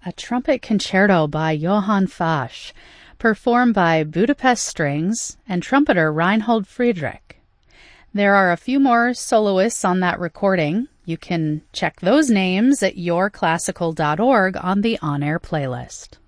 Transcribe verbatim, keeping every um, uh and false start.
a trumpet concerto by Johann Fasch, performed by Budapest Strings and trumpeter Reinhold Friedrich. There are a few more soloists on that recording. You can check those names at your classical dot org on the on-air playlist.